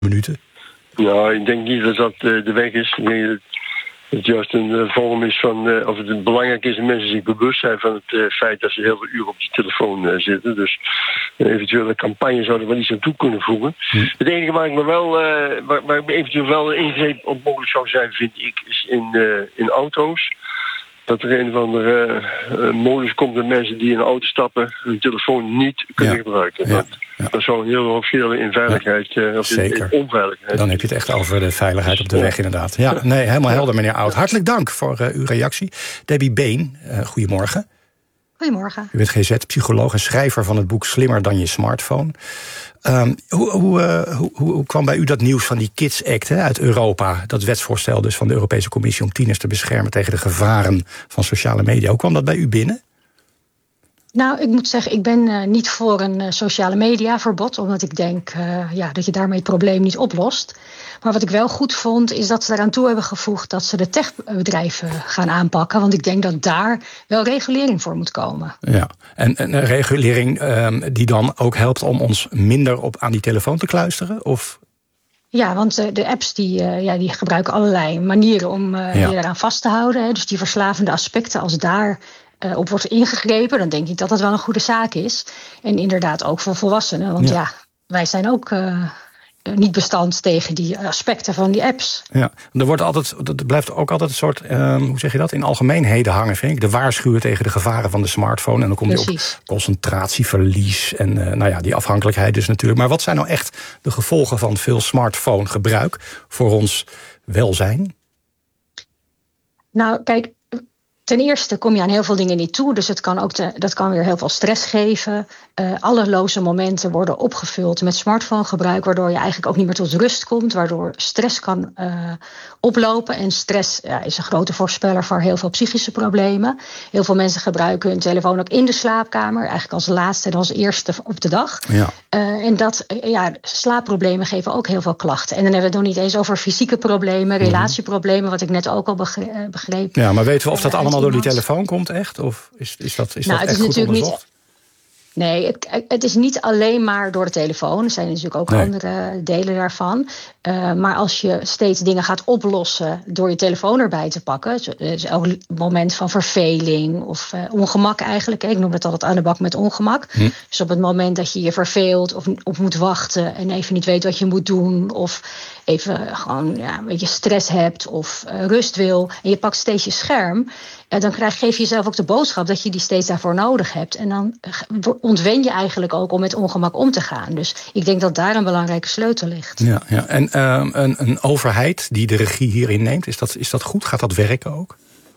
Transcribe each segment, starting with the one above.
minuten. Ja, ik denk niet dat dat de weg is. Ik denk dat het juist een vorm is van, of het belangrijk is dat mensen zich bewust zijn van het feit dat ze heel veel uren op die telefoon zitten. Dus een eventuele campagne zou er wel iets aan toe kunnen voegen. Het enige waar ik me wel, waar ik eventueel wel een ingreep op mogelijk zou zijn, vind ik, is in auto's. Dat er een of andere modus komt dat mensen die in een auto stappen hun telefoon niet kunnen gebruiken. Ja. Dat zou een heel hoop schelen in veiligheid of Zeker. in onveiligheid. Dan heb je het echt over de veiligheid op de weg inderdaad. Ja, nee, helemaal helder meneer Oud. Hartelijk dank voor uw reactie. Debbie Been, goedemorgen. Goedemorgen. U bent GZ-psycholoog en schrijver van het boek Slimmer dan je smartphone. Hoe kwam bij u dat nieuws van die Kids Act uit Europa? Dat wetsvoorstel dus van de Europese Commissie om tieners te beschermen tegen de gevaren van sociale media. Hoe kwam dat bij u binnen? Nou, ik moet zeggen, ik ben niet voor een sociale mediaverbod, omdat ik denk dat je daarmee het probleem niet oplost. Maar wat ik wel goed vond, is dat ze eraan toe hebben gevoegd dat ze de techbedrijven gaan aanpakken. Want ik denk dat daar wel regulering voor moet komen. Ja, en een regulering die dan ook helpt om ons minder aan die telefoon te kluisteren? Of? Ja, want de apps die gebruiken allerlei manieren om je eraan vast te houden. Hè. Dus die verslavende aspecten, als daar op wordt ingegrepen, dan denk ik dat dat wel een goede zaak is. En inderdaad ook voor volwassenen. Want wij zijn ook niet bestand tegen die aspecten van die apps. Ja, er blijft ook altijd een soort, hoe zeg je dat, in algemeenheden hangen, vind ik. De waarschuwen tegen de gevaren van de smartphone. En dan komt je op concentratieverlies en die afhankelijkheid dus natuurlijk. Maar wat zijn nou echt de gevolgen van veel smartphonegebruik voor ons welzijn? Nou, kijk, ten eerste kom je aan heel veel dingen niet toe. Dus dat kan weer heel veel stress geven. Alle loze momenten worden opgevuld met smartphonegebruik, waardoor je eigenlijk ook niet meer tot rust komt. Waardoor stress kan oplopen. En stress is een grote voorspeller voor heel veel psychische problemen. Heel veel mensen gebruiken hun telefoon ook in de slaapkamer. Eigenlijk als laatste en als eerste op de dag. Ja. Slaapproblemen geven ook heel veel klachten. En dan hebben we het nog niet eens over fysieke problemen, relatieproblemen, wat ik net ook al begreep. Ja, maar weten we of dat allemaal door die telefoon komt echt? Of is dat echt goed onderzocht? Nee, het is niet alleen maar door de telefoon. Er zijn natuurlijk ook andere delen daarvan. Maar als je steeds dingen gaat oplossen door je telefoon erbij te pakken, dus elk moment van verveling of ongemak eigenlijk. Ik noem het altijd aan de bak met ongemak. Dus op het moment dat je je verveelt of moet wachten en even niet weet wat je moet doen, of even gewoon een beetje stress hebt of rust wil, en je pakt steeds je scherm, dan geef je jezelf ook de boodschap dat je die steeds daarvoor nodig hebt. En dan ontwen je eigenlijk ook om met ongemak om te gaan. Dus ik denk dat daar een belangrijke sleutel ligt. Ja. En een overheid die de regie hierin neemt, is dat goed? Gaat dat werken ook?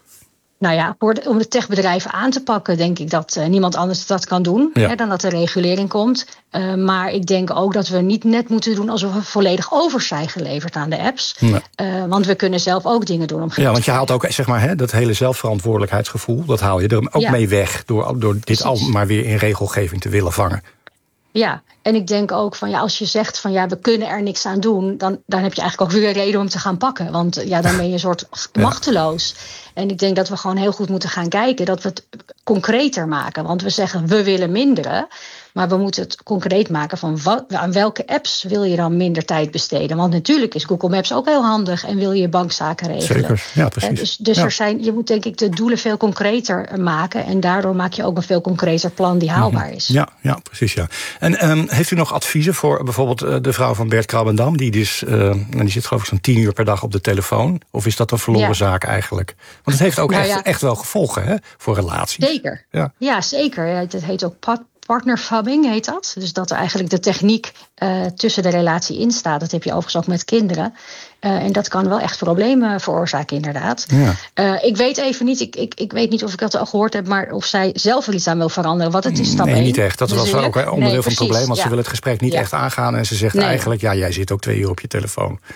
Nou ja, om de techbedrijven aan te pakken, denk ik dat niemand anders dat kan doen, dan dat er regulering komt. Maar ik denk ook dat we niet net moeten doen alsof we volledig over zijn geleverd aan de apps. Nee. Want we kunnen zelf ook dingen doen. Want je haalt ook dat hele zelfverantwoordelijkheidsgevoel, dat haal je er ook mee weg door dit al maar weer in regelgeving te willen vangen. Ja, en ik denk ook van als je zegt van we kunnen er niks aan doen, dan heb je eigenlijk ook weer een reden om te gaan pakken. Want dan ben je een soort machteloos. En ik denk dat we gewoon heel goed moeten gaan kijken dat we het concreter maken. Want we zeggen we willen minderen, maar we moeten het concreet maken van aan welke apps wil je dan minder tijd besteden. Want natuurlijk is Google Maps ook heel handig en wil je bankzaken regelen. Zeker, ja precies. Dus je moet denk ik de doelen veel concreter maken. En daardoor maak je ook een veel concreter plan die haalbaar is. Ja, precies. Ja. En heeft u nog adviezen voor bijvoorbeeld de vrouw van Bert Krabbendam? Die zit geloof ik zo'n 10 uur per dag op de telefoon. Of is dat een verloren zaak eigenlijk? Want het heeft ook echt wel gevolgen voor relaties. Zeker. Ja, zeker. Ja, het heet ook partnerfubbing, heet dat. Dus dat er eigenlijk de techniek tussen de relatie in staat. Dat heb je overigens ook met kinderen. En dat kan wel echt problemen veroorzaken, inderdaad. Ja. Ik weet even niet, ik weet niet of ik dat al gehoord heb, maar of zij zelf er iets aan wil veranderen. Wat het is stap 1. Nee, niet echt. Dat was ook onderdeel van het probleem. Want ze wil het gesprek niet echt aangaan. En ze zegt eigenlijk, jij zit ook 2 uur op je telefoon.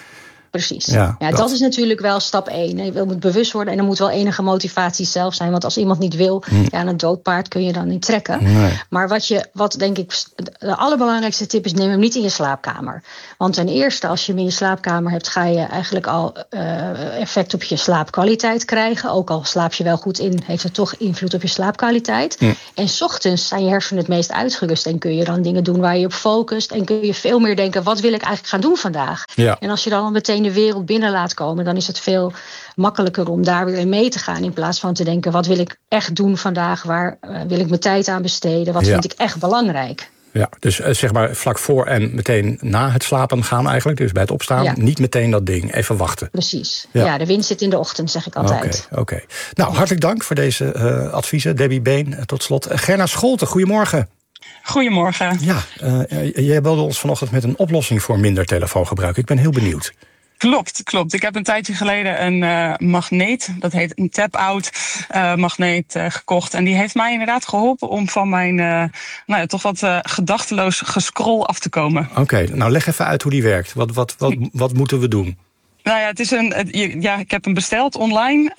Precies. Ja, dat is natuurlijk wel stap 1. Je moet bewust worden en er moet wel enige motivatie zelf zijn. Want als iemand niet wil, een doodpaard kun je dan niet trekken. Nee. Maar wat denk ik de allerbelangrijkste tip is, neem hem niet in je slaapkamer. Want ten eerste, als je hem in je slaapkamer hebt, ga je eigenlijk al effect op je slaapkwaliteit krijgen. Ook al slaap je wel goed in, heeft het toch invloed op je slaapkwaliteit. En 's ochtends zijn je hersenen het meest uitgerust en kun je dan dingen doen waar je op focust. En kun je veel meer denken, wat wil ik eigenlijk gaan doen vandaag? Ja. En als je dan meteen de wereld binnen laat komen, dan is het veel makkelijker om daar weer in mee te gaan, in plaats van te denken, wat wil ik echt doen vandaag? Waar wil ik mijn tijd aan besteden? Wat vind ik echt belangrijk? Ja, dus zeg maar vlak voor en meteen na het slapen gaan eigenlijk, dus bij het opstaan, niet meteen dat ding, even wachten. Precies. Ja, de wind zit in de ochtend, zeg ik altijd. Oké. Nou, hartelijk dank voor deze adviezen. Debbie Been, tot slot. Gerna Scholten, goedemorgen. Goedemorgen. Ja, jij belde ons vanochtend met een oplossing voor minder telefoongebruik. Ik ben heel benieuwd. Klopt. Ik heb een tijdje geleden een magneet, dat heet een tap-out magneet gekocht. En die heeft mij inderdaad geholpen om van mijn toch wat gedachteloos gescroll af te komen. Oké, nou leg even uit hoe die werkt. Wat moeten we doen? Nou ja, het is ik heb hem besteld online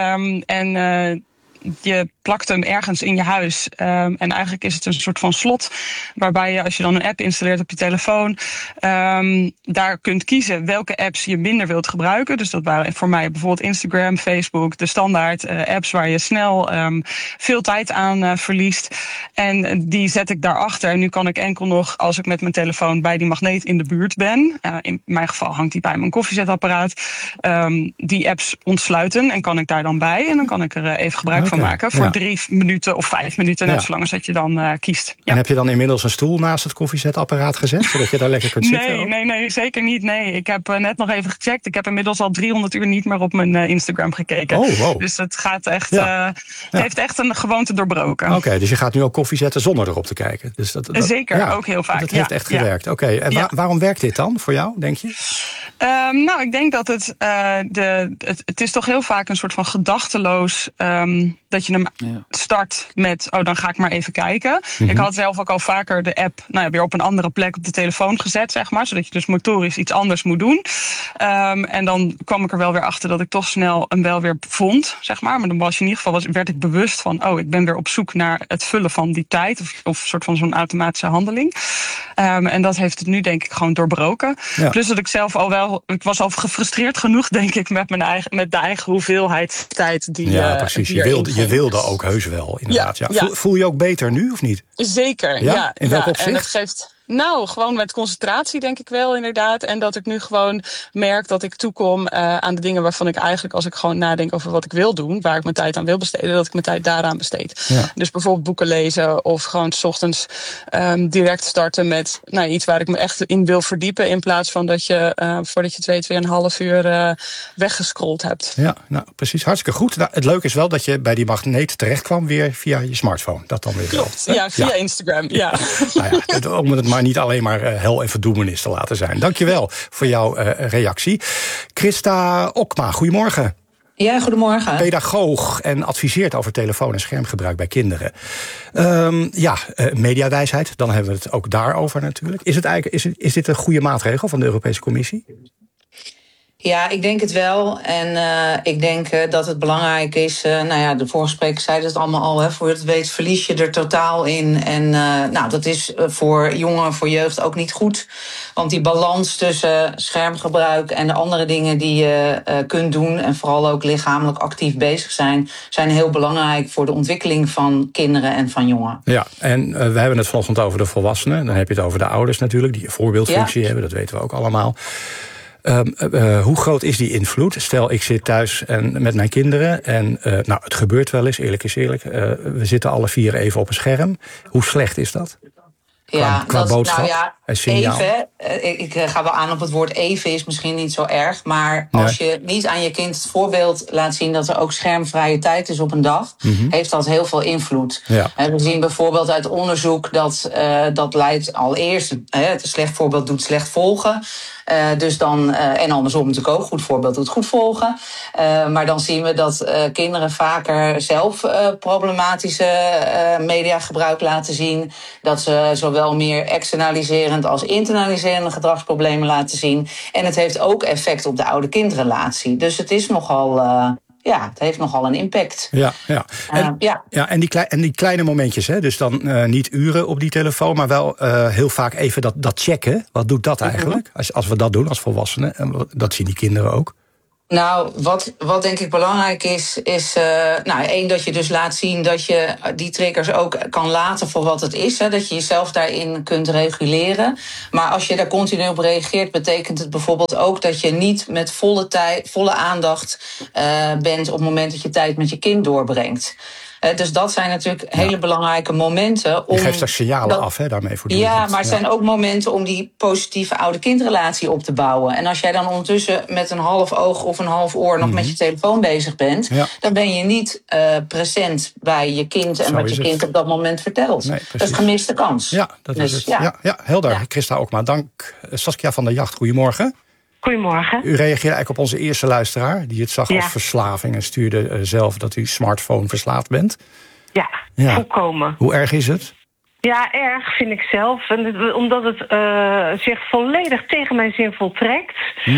je plakt hem ergens in je huis. En eigenlijk is het een soort van slot, waarbij je, als je dan een app installeert op je telefoon, daar kunt kiezen welke apps je minder wilt gebruiken. Dus dat waren voor mij bijvoorbeeld Instagram, Facebook, de standaard apps waar je snel veel tijd aan verliest. En die zet ik daarachter. En nu kan ik enkel nog, als ik met mijn telefoon bij die magneet in de buurt ben, in mijn geval hangt die bij mijn koffiezetapparaat, die apps ontsluiten en kan ik daar dan bij. En dan kan ik er even gebruik van maken voor 3 minuten of 5 minuten, net zolang als dat je dan kiest. Ja. En heb je dan inmiddels een stoel naast het koffiezetapparaat gezet, zodat je daar lekker kunt zitten? Nee, zeker niet. Nee, ik heb net nog even gecheckt. Ik heb inmiddels al 300 uur niet meer op mijn Instagram gekeken. Oh, wow. Dus het gaat echt, heeft echt een gewoonte doorbroken. Oké, dus je gaat nu ook koffie zetten zonder erop te kijken. Dus zeker, ook heel vaak. Dat heeft echt gewerkt. Oké, en waarom werkt dit dan voor jou, denk je? Nou, ik denk dat het is toch heel vaak een soort van gedachteloos, dat je hem start met, dan ga ik maar even kijken. Ik had zelf ook al vaker de app weer op een andere plek op de telefoon gezet, zeg maar, zodat je dus motorisch iets anders moet doen. En dan kwam ik er wel weer achter dat ik toch snel hem wel weer vond, zeg maar. Maar dan was in ieder geval werd ik bewust van, ik ben weer op zoek naar het vullen van die tijd, of een soort van zo'n automatische handeling. En dat heeft het nu denk ik gewoon doorbroken. Ja. Plus dat ik zelf ik was al gefrustreerd genoeg, denk ik, met de eigen hoeveelheid tijd die. Ja, precies. Je wilde ook heus wel, inderdaad. Ja. Voel je ook beter nu, of niet? Zeker, ja. In welk opzicht? En het geeft gewoon met concentratie denk ik wel, inderdaad. En dat ik nu gewoon merk dat ik toekom aan de dingen waarvan ik eigenlijk, als ik gewoon nadenk over wat ik wil doen, waar ik mijn tijd aan wil besteden, dat ik mijn tijd daaraan besteed. Ja. Dus bijvoorbeeld boeken lezen of gewoon 's ochtends direct starten met iets waar ik me echt in wil verdiepen, in plaats van dat je voordat je 2,5 uur weggescrolld hebt. Ja, precies. Hartstikke goed. Het leuke is wel dat je bij die magneet terecht kwam weer via je smartphone. Dat dan weer. Klopt, via Instagram. Ja. Om het maar niet alleen maar hel en verdoemenis te laten zijn. Dankjewel voor jouw reactie. Christa Okma, goedemorgen. Ja, goedemorgen. Pedagoog en adviseert over telefoon- en schermgebruik bij kinderen. Mediawijsheid, dan hebben we het ook daarover natuurlijk. Is dit een goede maatregel van de Europese Commissie? Ja, ik denk het wel. En ik denk dat het belangrijk is. De vorige spreker zei het allemaal al. Voor je het weet verlies je er totaal in. En dat is voor jongeren, voor jeugd ook niet goed. Want die balans tussen schermgebruik en de andere dingen die je kunt doen, en vooral ook lichamelijk actief bezig zijn heel belangrijk voor de ontwikkeling van kinderen en van jongeren. Ja, en we hebben het vanochtend over de volwassenen. Dan heb je het over de ouders natuurlijk, die een voorbeeldfunctie hebben. Dat weten we ook allemaal. Hoe groot is die invloed? Stel, ik zit thuis met mijn kinderen en het gebeurt wel eens, eerlijk is eerlijk. We zitten alle 4 even op een scherm. Hoe slecht is dat? Qua boodschap en signaal? Even, ik ga wel aan op het woord even is misschien niet zo erg. Maar als je niet aan je kind het voorbeeld laat zien dat er ook schermvrije tijd is op een dag, heeft dat heel veel invloed. Ja. We zien bijvoorbeeld uit onderzoek dat leidt allereerst, het slecht voorbeeld doet slecht volgen. En andersom natuurlijk ook, goed voorbeeld doet goed volgen. Maar dan zien we dat kinderen vaker zelf problematische mediagebruik laten zien. Dat ze zowel meer externaliserend herkenend als internaliserende gedragsproblemen laten zien. En het heeft ook effect op de ouder-kindrelatie. Dus het is nogal... het heeft nogal een impact. Ja. En die kleine momentjes, hè? Dus dan niet uren op die telefoon, maar wel heel vaak even dat checken. Wat doet dat eigenlijk? Als we dat doen als volwassenen, en dat zien die kinderen ook. Nou, wat denk ik belangrijk is één, dat je dus laat zien dat je die triggers ook kan laten voor wat het is. Hè, dat je jezelf daarin kunt reguleren. Maar als je daar continu op reageert, betekent het bijvoorbeeld ook dat je niet met volle aandacht bent op het moment dat je tijd met je kind doorbrengt. Dus dat zijn natuurlijk hele belangrijke momenten. Je geeft er signalen af, hè, daarmee voortdurend. Ja, maar het zijn ook momenten om die positieve ouder-kindrelatie op te bouwen. En als jij dan ondertussen met een half oog of een half oor nog met je telefoon bezig bent, dan ben je niet present bij je kind en wat je kind op dat moment vertelt. Nee, dat is gemiste kans. Ja, dat is het. Ja, helder. Ja. Christa Okma, dank. Saskia van der Jacht, goedemorgen. Goedemorgen. U reageerde eigenlijk op onze eerste luisteraar, die het zag als verslaving en stuurde zelf dat u smartphone verslaafd bent. Ja, volkomen. Hoe erg is het? Ja, erg vind ik zelf. Omdat het zich volledig tegen mijn zin voltrekt.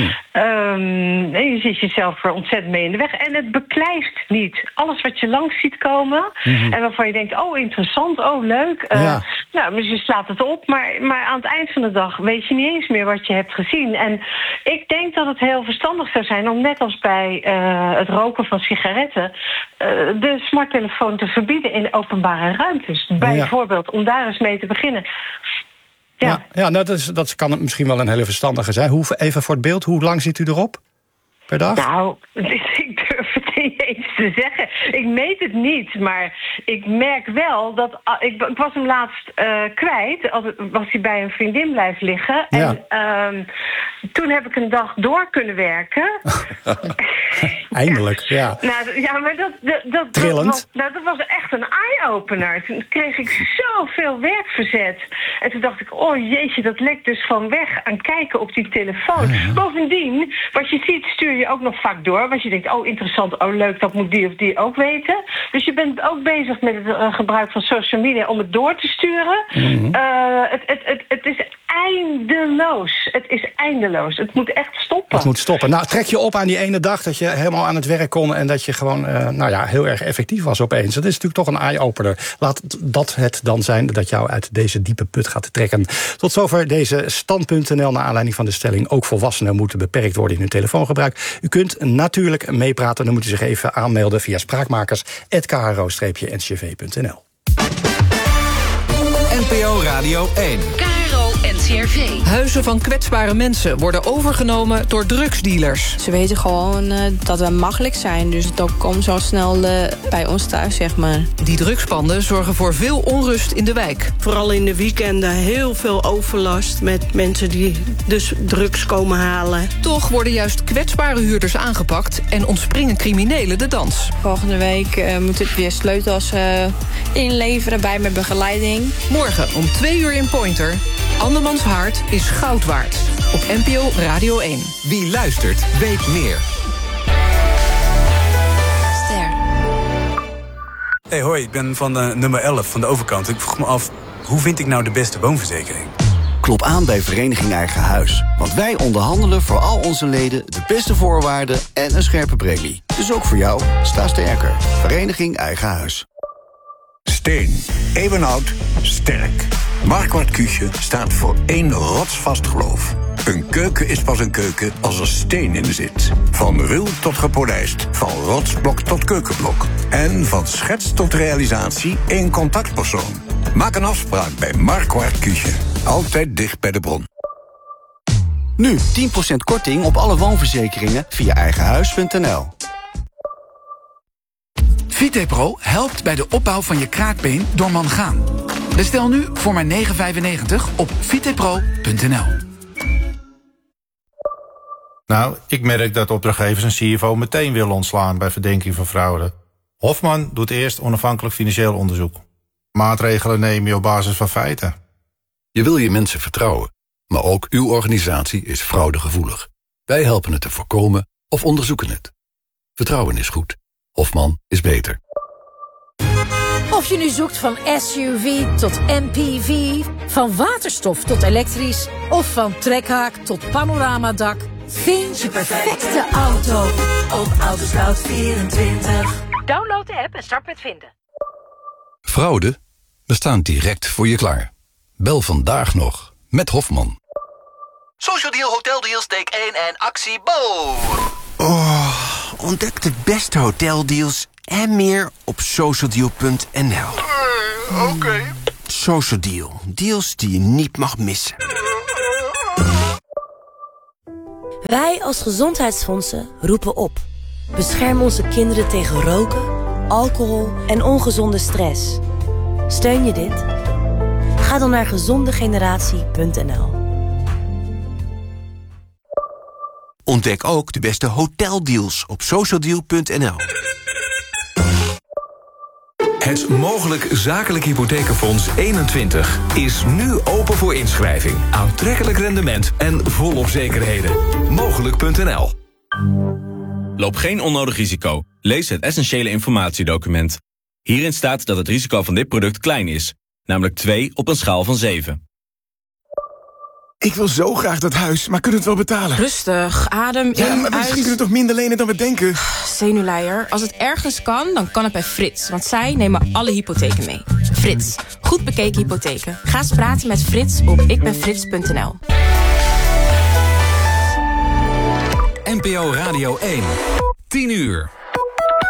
Je zit jezelf er ontzettend mee in de weg. En het beklijft niet. Alles wat je langs ziet komen. En waarvan je denkt, oh interessant, oh leuk. Dus je slaat het op. Maar aan het eind van de dag weet je niet eens meer wat je hebt gezien. En ik denk dat het heel verstandig zou zijn om net als bij het roken van sigaretten de smarttelefoon te verbieden in openbare ruimtes. Bijvoorbeeld, om daar eens mee te beginnen. Dat kan misschien wel een hele verstandige zijn. Even voor het beeld, hoe lang zit u erop per dag? Nou, ik durf het niet eens te zeggen. Ik meet het niet, maar ik merk wel dat... Ik was hem laatst kwijt. Was hij bij een vriendin blijven liggen. Ja. En toen heb ik een dag door kunnen werken. Eindelijk, ja. Maar dat was echt een eye-opener. Toen kreeg ik zoveel werkverzet. En toen dacht ik, oh jeetje, dat lekt dus van weg aan kijken op die telefoon. Bovendien, wat je ziet, stuur je ook nog vaak door. Want je denkt, oh interessant, oh leuk, dat moet die of die ook weten. Dus je bent ook bezig met het gebruik van social media om het door te sturen. Het is eindeloos. Het is eindeloos. Het moet echt stoppen. Het moet stoppen. Nou, trek je op aan die ene dag dat je helemaal aan het werk kon en dat je gewoon heel erg effectief was opeens. Dat is natuurlijk toch een eye-opener. Laat dat het dan zijn dat jou uit deze diepe put gaat trekken. Tot zover deze Stand.nl naar aanleiding van de stelling: ook volwassenen moeten beperkt worden in hun telefoongebruik. U kunt natuurlijk meepraten. Dan moet u zich even aanmelden via spraakmakers@kro-ncrv.nl. NPO Radio 1. NCRV. Huizen van kwetsbare mensen worden overgenomen door drugsdealers. Ze weten gewoon dat we makkelijk zijn, dus dat komt zo snel bij ons thuis, zeg maar. Die drugspanden zorgen voor veel onrust in de wijk. Vooral in de weekenden heel veel overlast met mensen die dus drugs komen halen. Toch worden juist kwetsbare huurders aangepakt en ontspringen criminelen de dans. Volgende week moet ik weer sleutels inleveren bij mijn begeleiding. Morgen om 2:00 in Pointer. Andermans hart is goud waard. Op NPO Radio 1. Wie luistert, weet meer. Ster. Hey, hoi, ik ben van nummer 11 van de overkant. Ik vroeg me af, hoe vind ik nou de beste woonverzekering? Klop aan bij Vereniging Eigen Huis. Want wij onderhandelen voor al onze leden de beste voorwaarden en een scherpe premie. Dus ook voor jou, sta sterker. Vereniging Eigen Huis. Steen. Eeuwenoud. Sterk. Marquardt Küche staat voor één rotsvast geloof. Een keuken is pas een keuken als er steen in zit. Van ruw tot gepolijst. Van rotsblok tot keukenblok. En van schets tot realisatie één contactpersoon. Maak een afspraak bij Marquardt Küche. Altijd dicht bij de bron. Nu 10% korting op alle woonverzekeringen via eigenhuis.nl. VitePro helpt bij de opbouw van je kraakbeen door mangaan. Bestel nu voor maar €9,95 op vitepro.nl. Nou, ik merk dat opdrachtgevers een CFO meteen willen ontslaan bij verdenking van fraude. Hofman doet eerst onafhankelijk financieel onderzoek. Maatregelen neem je op basis van feiten. Je wil je mensen vertrouwen, maar ook uw organisatie is fraudegevoelig. Wij helpen het te voorkomen of onderzoeken het. Vertrouwen is goed. Hofman is beter. Of je nu zoekt van SUV tot MPV, van waterstof tot elektrisch of van trekhaak tot panoramadak, vind je perfecte auto op Autoscout24. Download de app en start met vinden. Fraude? We staan direct voor je klaar. Bel vandaag nog met Hofman. Social Deal, Hotel Deals, take 1 en actie Bo. Oh, ontdek de beste hoteldeals en meer op socialdeal.nl. Oké. Social Deal. Deals die je niet mag missen. Wij als gezondheidsfondsen roepen op. Bescherm onze kinderen tegen roken, alcohol en ongezonde stress. Steun je dit? Ga dan naar gezondegeneratie.nl. Ontdek ook de beste hoteldeals op socialdeal.nl. Het Mogelijk Zakelijk Hypothekenfonds 21 is nu open voor inschrijving. Aantrekkelijk rendement en volop zekerheden. Mogelijk.nl. Loop geen onnodig risico. Lees het essentiële informatiedocument. Hierin staat dat het risico van dit product klein is. Namelijk 2 op een schaal van 7. Ik wil zo graag dat huis, maar kunnen we het wel betalen? Rustig, adem in, ja, maar uit. Misschien kunnen we toch minder lenen dan we denken? Zenuwleier, als het ergens kan, dan kan het bij Frits. Want zij nemen alle hypotheken mee. Frits, goed bekeken hypotheken. Ga eens praten met Frits op ikbenfrits.nl. NPO Radio 1. 10 uur.